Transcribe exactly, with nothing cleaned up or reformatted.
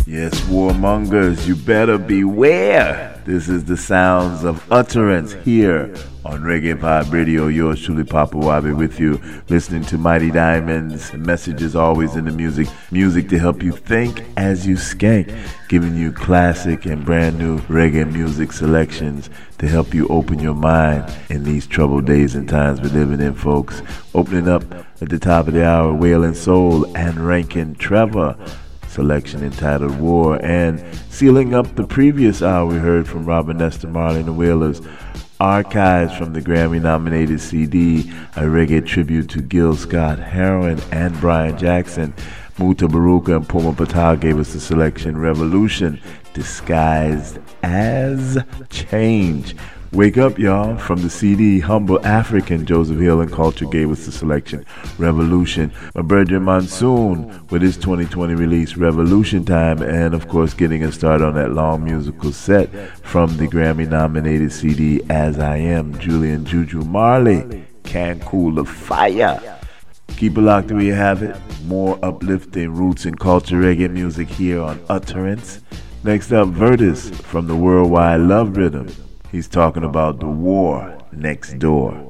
Yes, warmongers, you better beware. This is the sounds of utterance here on Reggae Vibe Radio. Yours truly, Papa Wabi, with you, listening to Mighty Diamonds. The message is always in the music. Music to help you think as you skank. Giving you classic and brand new reggae music selections to help you open your mind in these troubled days and times we're living in, folks. Opening up at the top of the hour, Wailing Soul and Rankin Trevor. Selection entitled War, and sealing up the previous hour we heard from Robin Nesta Marley and the Wailers, archives from the Grammy-nominated C D, a reggae tribute to Gil Scott-Heron and Brian Jackson. Muta Baruka and Puma Patal gave us the selection Revolution, disguised as change. Wake up, y'all. From the C D, Humble African, Joseph Hill and Culture gave us the selection Revolution. My brother Monsoon with his twenty twenty release Revolution Time, and of course getting us started on that long musical set from the Grammy-nominated C D As I Am, Julian Juju Marley, Can't Cool the Fire. Keep it locked where you have it. More uplifting roots and culture reggae music here on Utterance. Next up, Vertus from the Worldwide Love Rhythm. He's talking about the war next door.